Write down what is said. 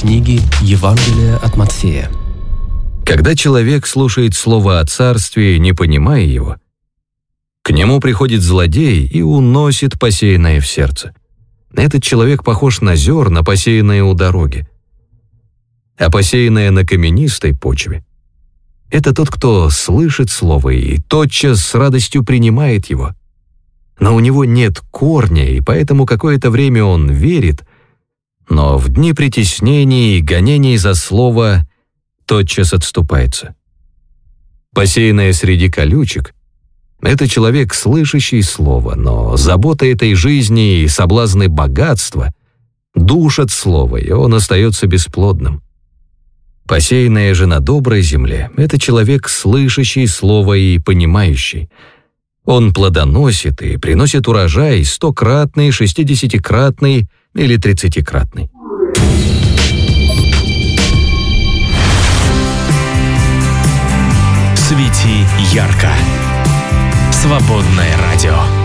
книги Евангелия от Матфея. Когда человек слушает слово о царстве, не понимая его, к нему приходит злодей и уносит посеянное в сердце. Этот человек похож на зерна, посеянные у дороги. А посеянное на каменистой почве — это тот, кто слышит слово и тотчас с радостью принимает его. Но у него нет корня, и поэтому какое-то время он верит, но в дни притеснений и гонений за слово тотчас отступается. Посеянное среди колючек — это человек, слышащий слово, но забота этой жизни и соблазны богатства душат слово, и он остается бесплодным. Посеянное же на доброй земле — это человек, слышащий слово и понимающий. Он плодоносит и приносит урожай 100-кратный, 60-кратный или 30-кратный. Свети ярко. Свободное радио.